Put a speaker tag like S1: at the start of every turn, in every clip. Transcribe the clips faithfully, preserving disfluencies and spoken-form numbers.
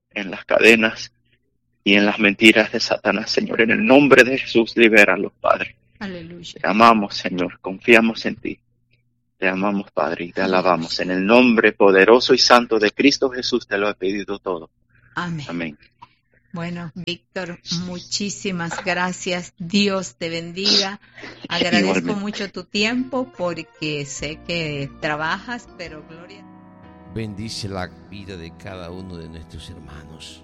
S1: en las cadenas y en las mentiras de Satanás, Señor. En el nombre de Jesús, libéralos, Padre.
S2: Aleluya.
S1: Te amamos, Señor, confiamos en ti. Te amamos, Padre, y te
S2: Aleluya.
S1: alabamos. En el nombre poderoso y santo de Cristo Jesús te lo he pedido todo.
S2: Amén.
S1: Amén.
S2: Bueno, Víctor, muchísimas gracias. Dios te bendiga. Agradezco
S1: Igualmente.
S2: mucho tu tiempo porque sé que trabajas, pero gloria.
S3: Bendice la vida de cada uno de nuestros hermanos.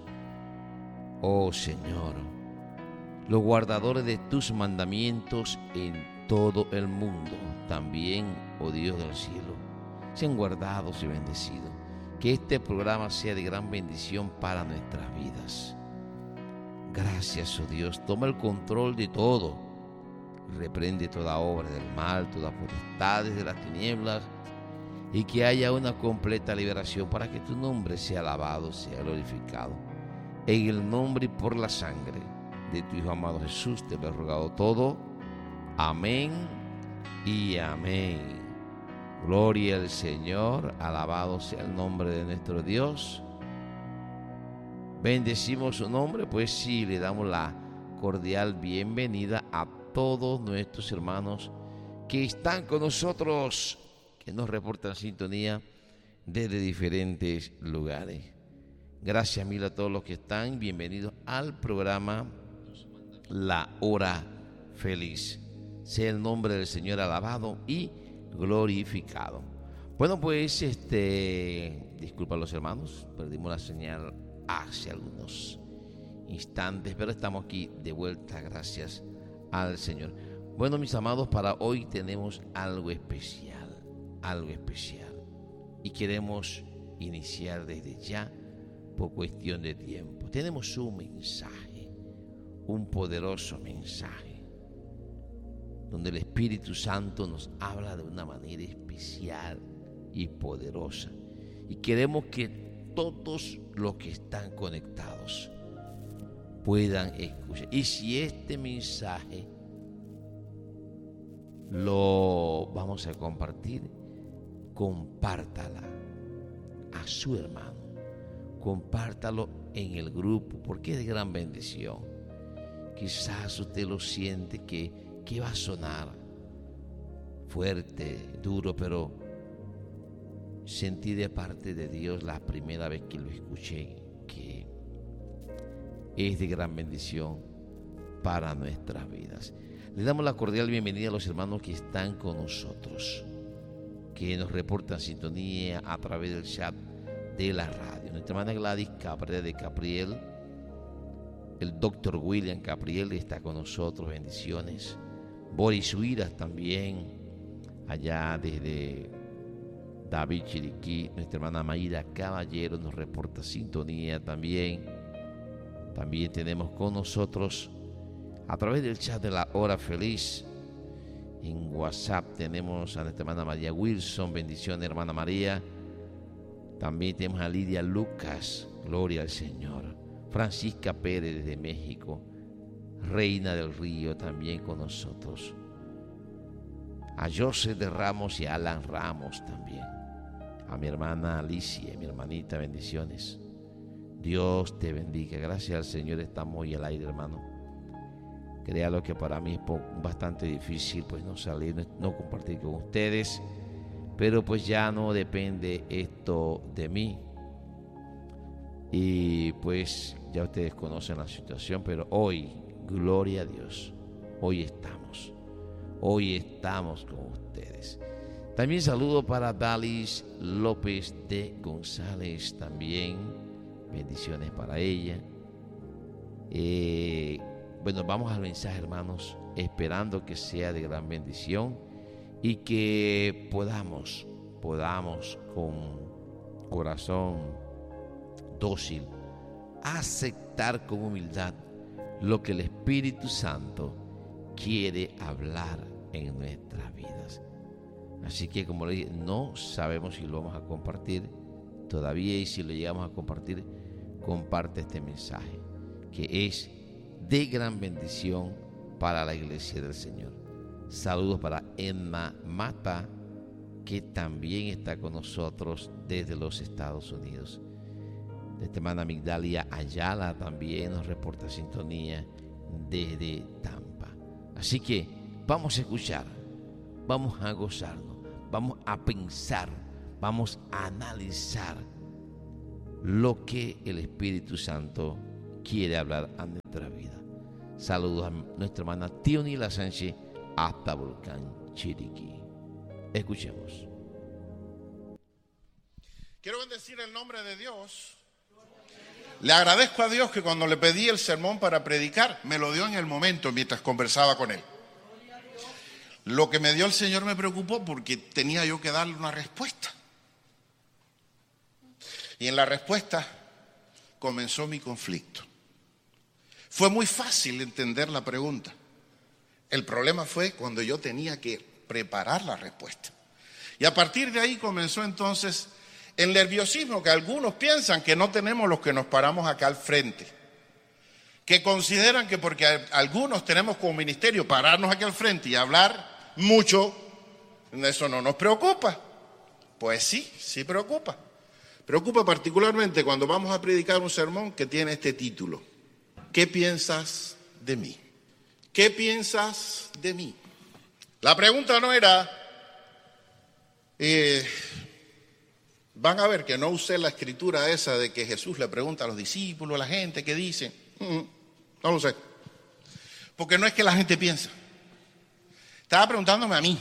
S3: Oh Señor, los guardadores de tus mandamientos en todo el mundo, también, oh Dios del cielo, sean guardados y bendecidos. Que este programa sea de gran bendición para nuestras vidas. Gracias, oh Dios, toma el control de todo. Reprende toda obra del mal, todas potestades de las tinieblas, y que haya una completa liberación para que tu nombre sea alabado, sea glorificado. En el nombre y por la sangre de tu Hijo amado Jesús te lo he rogado todo. Amén y amén. Gloria al Señor, alabado sea el nombre de nuestro Dios. Bendecimos su nombre, pues sí, le damos la cordial bienvenida a todos nuestros hermanos que están con nosotros, que nos reportan sintonía desde diferentes lugares. Gracias mil a todos los que están. Bienvenidos al programa La Hora Feliz. Sea el nombre del Señor alabado y glorificado. Bueno, pues, este, disculpa a los hermanos, perdimos la señal hace algunos instantes, pero estamos aquí de vuelta, gracias al Señor. Bueno, mis amados, para hoy tenemos algo especial, algo especial, y queremos iniciar desde ya por cuestión de tiempo. Tenemos un mensaje, un poderoso mensaje, donde el Espíritu Santo nos habla de una manera especial y poderosa, y queremos que todos los que están conectados puedan escuchar. Y si este mensaje lo vamos a compartir, compártala a su hermano, compártalo en el grupo, porque es de gran bendición. Quizás usted lo siente que, que va a sonar fuerte, duro, pero sentí de parte de Dios la primera vez que lo escuché que es de gran bendición para nuestras vidas. Le damos la cordial bienvenida a los hermanos que están con nosotros, que nos reportan sintonía a través del chat de la radio. Nuestra hermana Gladys Cabrera de Capriel, el doctor William Capriel está con nosotros, bendiciones. Boris Huiras también, allá desde David Chiriquí. Nuestra hermana Mayra Caballero nos reporta sintonía también. También tenemos con nosotros a través del chat de la Hora Feliz. En WhatsApp tenemos a nuestra hermana María Wilson, bendiciones hermana María. También tenemos a Lidia Lucas, gloria al Señor. Francisca Pérez desde México, Reina del Río también con nosotros. A José de Ramos y a Alan Ramos también. A mi hermana Alicia, mi hermanita, bendiciones. Dios te bendiga. Gracias al Señor estamos hoy al aire, hermano. Créalo que para mí es bastante difícil pues no salir, no compartir con ustedes, pero pues ya no depende esto de mí. Y pues ya ustedes conocen la situación, pero hoy, gloria a Dios, hoy estamos, hoy estamos con ustedes. También saludo para Dalis López de González, también bendiciones para ella. Eh, bueno, vamos al mensaje, hermanos, esperando que sea de gran bendición y que podamos, podamos con corazón dócil aceptar con humildad lo que el Espíritu Santo quiere hablar en nuestras vidas. Así que, como le dije, no sabemos si lo vamos a compartir todavía, y si lo llegamos a compartir, comparte este mensaje que es de gran bendición para la iglesia del Señor. Saludos para Emma Mata, que también está con nosotros desde los Estados Unidos. Nuestra hermana Migdalia Ayala también nos reporta sintonía desde Tampa. Así que vamos a escuchar, vamos a gozarnos, vamos a pensar, vamos a analizar lo que el Espíritu Santo quiere hablar a nuestra vida. Saludos a nuestra hermana Tionila Sánchez hasta Volcán, Chiriquí. Escuchemos.
S4: Quiero bendecir el nombre de Dios. Le agradezco a Dios que cuando le pedí el sermón para predicar, me lo dio en el momento mientras conversaba con él. Lo que me dio el Señor me preocupó porque tenía yo que darle una respuesta. Y en la respuesta comenzó mi conflicto. Fue muy fácil entender la pregunta. El problema fue cuando yo tenía que preparar la respuesta. Y a partir de ahí comenzó entonces el nerviosismo que algunos piensan que no tenemos los que nos paramos acá al frente. Que consideran que porque algunos tenemos como ministerio pararnos aquí al frente y hablar mucho, eso no nos preocupa. Pues sí, sí preocupa. Preocupa particularmente cuando vamos a predicar un sermón que tiene este título. ¿Qué piensas de mí? ¿Qué piensas de mí? La pregunta no era, eh, van a ver que no usé la escritura esa de que Jesús le pregunta a los discípulos, a la gente, ¿qué dicen? Mm, no lo sé. Porque no es que la gente piensa. Estaba preguntándome a mí.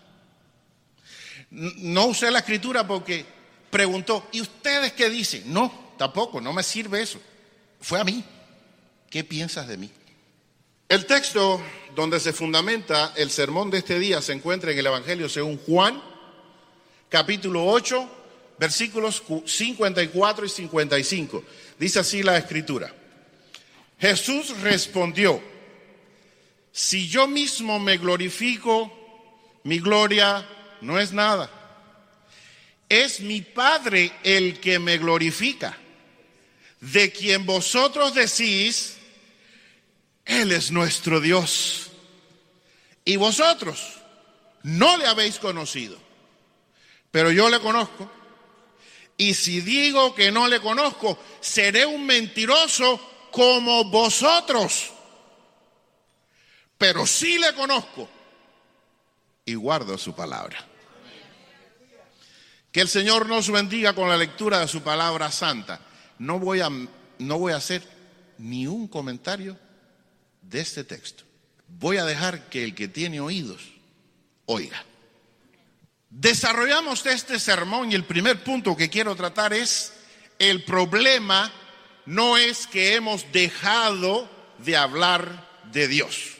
S4: No usé la escritura porque preguntó, ¿y ustedes qué dicen? No, tampoco, no me sirve eso. Fue a mí. ¿Qué piensas de mí? El texto donde se fundamenta el sermón de este día se encuentra en el Evangelio según Juan, capítulo ocho, versículos cincuenta y cuatro y cincuenta y cinco. Dice así la escritura. Jesús respondió, si yo mismo me glorifico, mi gloria no es nada. Es mi Padre el que me glorifica, de quien vosotros decís, Él es nuestro Dios. Y vosotros no le habéis conocido, pero yo le conozco. Y si digo que no le conozco, seré un mentiroso como vosotros. Pero sí le conozco y guardo su palabra. Que el Señor nos bendiga con la lectura de su palabra santa. No voy a, no voy a hacer ni un comentario de este texto. Voy a dejar que el que tiene oídos oiga. Desarrollamos este sermón y el primer punto que quiero tratar es: el problema no es que hemos dejado de hablar de Dios.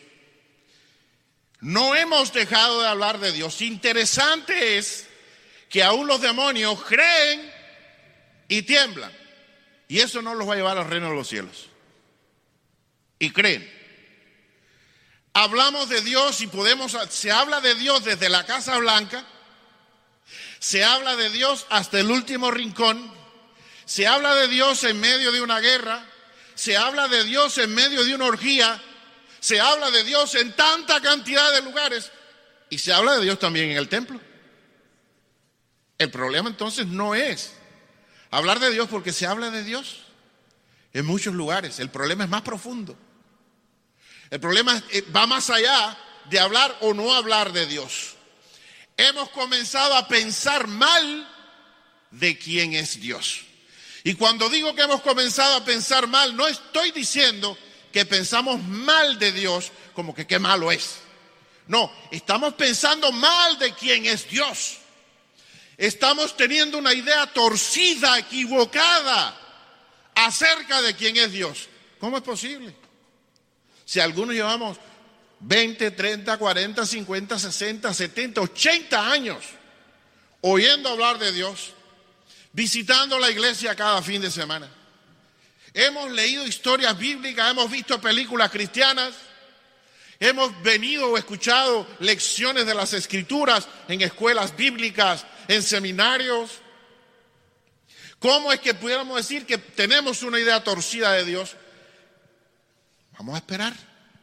S4: No hemos dejado de hablar de Dios. Interesante es que aún los demonios creen y tiemblan. Y eso no los va a llevar al reino de los cielos. Y creen. Hablamos de Dios y podemos, se habla de Dios desde la Casa Blanca, se habla de Dios hasta el último rincón, se habla de Dios en medio de una guerra, se habla de Dios en medio de una orgía, se habla de Dios en tanta cantidad de lugares y se habla de Dios también en el templo. El problema entonces no es hablar de Dios porque se habla de Dios en muchos lugares. El problema es más profundo. El problema va más allá de hablar o no hablar de Dios. Hemos comenzado a pensar mal de quién es Dios. Y cuando digo que hemos comenzado a pensar mal, no estoy diciendo que pensamos mal de Dios como que qué malo es. No, estamos pensando mal de quién es Dios. Estamos teniendo una idea torcida, equivocada acerca de quién es Dios. ¿Cómo es posible? Si algunos llevamos veinte, treinta, cuarenta, cincuenta, sesenta, setenta, ochenta años oyendo hablar de Dios, visitando la iglesia cada fin de semana. Hemos leído historias bíblicas, hemos visto películas cristianas, hemos venido o escuchado lecciones de las Escrituras en escuelas bíblicas, en seminarios. ¿Cómo es que pudiéramos decir que tenemos una idea torcida de Dios? Vamos a esperar.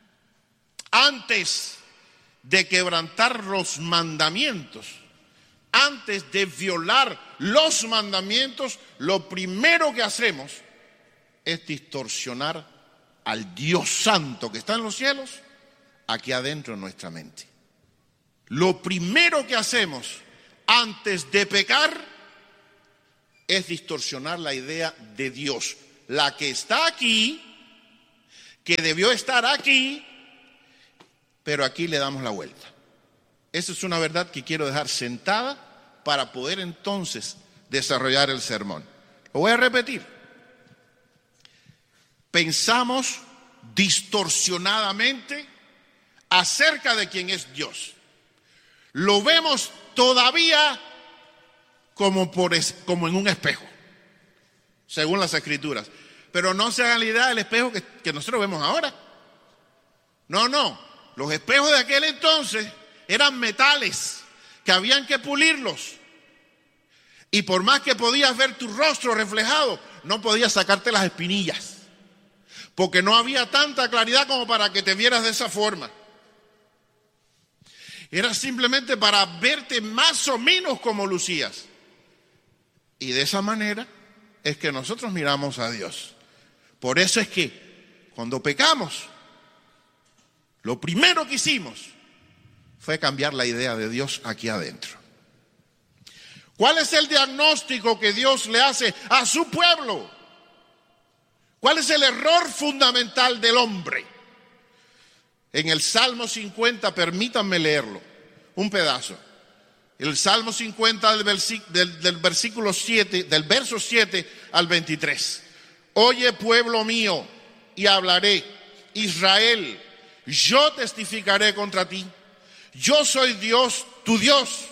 S4: Antes de quebrantar los mandamientos, antes de violar los mandamientos, lo primero que hacemos es distorsionar al Dios Santo que está en los cielos aquí adentro en nuestra mente. Lo primero que hacemos antes de pecar es distorsionar la idea de Dios, la que está aquí, que debió estar aquí, pero aquí le damos la vuelta. Esa es una verdad que quiero dejar sentada para poder entonces desarrollar el sermón. Lo voy a repetir. Pensamos distorsionadamente acerca de quién es Dios. Lo vemos todavía como, por es, como en un espejo, según las Escrituras. Pero no se hagan la idea del espejo que, que nosotros vemos ahora. No, no. Los espejos de aquel entonces eran metales que habían que pulirlos. Y por más que podías ver tu rostro reflejado, no podías sacarte las espinillas, porque no había tanta claridad como para que te vieras de esa forma. Era simplemente para verte más o menos como lucías. Y de esa manera es que nosotros miramos a Dios. Por eso es que cuando pecamos, lo primero que hicimos fue cambiar la idea de Dios aquí adentro. ¿Cuál es el diagnóstico que Dios le hace a su pueblo? ¿Cuál es el error fundamental del hombre? En el Salmo cincuenta, permítanme leerlo, un pedazo. El Salmo cincuenta del, versi- del, del versículo siete, del verso siete al veintitrés. Oye, pueblo mío, y hablaré, Israel, yo testificaré contra ti. Yo soy Dios, tu Dios.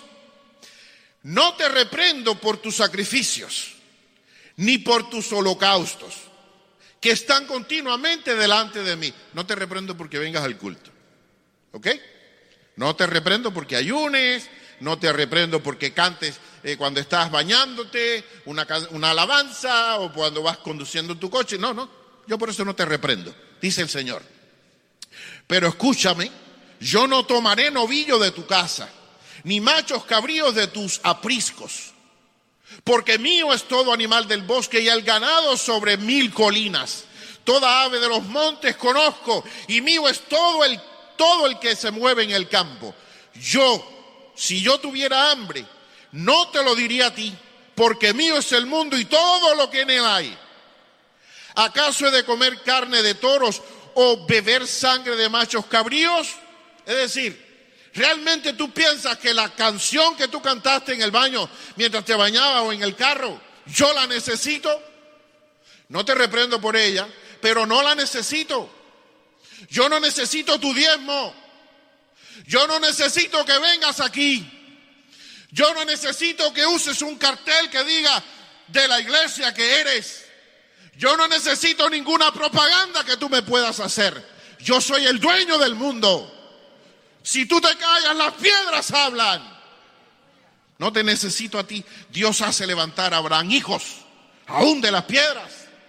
S4: No te reprendo por tus sacrificios, ni por tus holocaustos, que están continuamente delante de mí. No te reprendo porque vengas al culto, ¿ok? No te reprendo porque ayunes, no te reprendo porque cantes eh, cuando estás bañándote, una, una alabanza, o cuando vas conduciendo tu coche. No, no, yo por eso no te reprendo, dice el Señor. Pero escúchame, yo no tomaré novillo de tu casa, ni machos cabríos de tus apriscos, porque mío es todo animal del bosque y el ganado sobre mil colinas. Toda ave de los montes conozco, y mío es todo el, todo el que se mueve en el campo. Yo, si yo tuviera hambre, no te lo diría a ti, porque mío es el mundo y todo lo que en él hay. ¿Acaso he de comer carne de toros o beber sangre de machos cabríos? Es decir, ¿realmente tú piensas que la canción que tú cantaste en el baño mientras te bañabas o en el carro, yo la necesito? No te reprendo por ella, pero no la necesito. Yo no necesito tu diezmo. Yo no necesito que vengas aquí. Yo no necesito que uses un cartel que diga de la iglesia que eres. Yo no necesito ninguna propaganda que tú me puedas hacer. Yo soy el dueño del mundo. Si tú te callas, las piedras hablan. No te necesito a ti. Dios hace levantar a Abraham hijos, aún de las piedras.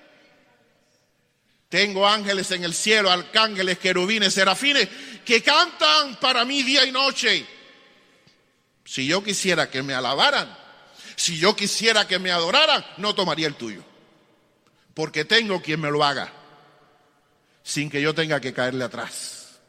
S4: Tengo ángeles en el cielo, arcángeles, querubines, serafines, que cantan para mí día y noche. Si yo quisiera que me alabaran, si yo quisiera que me adoraran, no tomaría el tuyo, porque tengo quien me lo haga, sin que yo tenga que caerle atrás.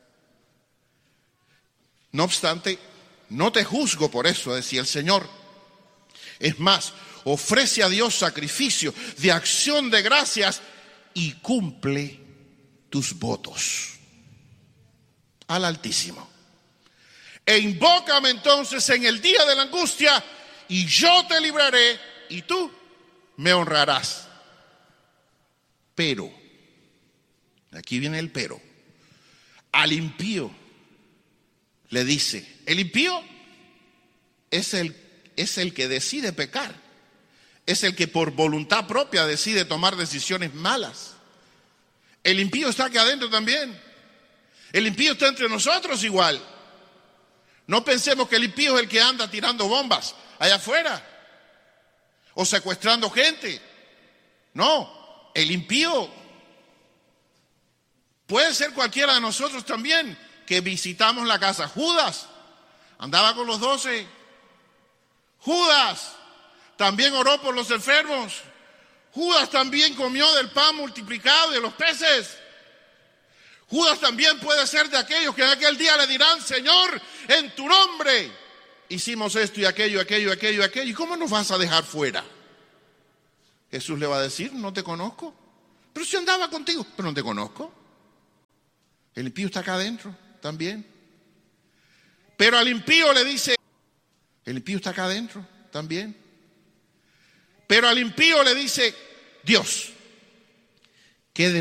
S4: No obstante, no te juzgo por eso, decía el Señor. Es más, ofrece a Dios sacrificio de acción de gracias y cumple tus votos al Altísimo. E invócame entonces en el día de la angustia, y yo te libraré, y tú me honrarás. Pero, aquí viene el pero, al impío le dice, el impío es el, es el que decide pecar, es el que por voluntad propia decide tomar decisiones malas. El impío está aquí adentro también. El impío está entre nosotros igual. No pensemos que el impío es el que anda tirando bombas allá afuera o secuestrando gente. No, el impío puede ser cualquiera de nosotros también, que visitamos la casa. Judas andaba con los doce. Judas también oró por los enfermos. Judas también comió del pan multiplicado y de los peces. Judas también puede ser de aquellos que en aquel día le dirán: Señor, en tu nombre hicimos esto y aquello, aquello, aquello, aquello. ¿Y cómo nos vas a dejar fuera? Jesús le va a decir: no te conozco. Pero si andaba contigo, pero no te conozco. El impío está acá adentro también. Pero al impío le dice: el impío está acá adentro también. Pero al impío le dice Dios: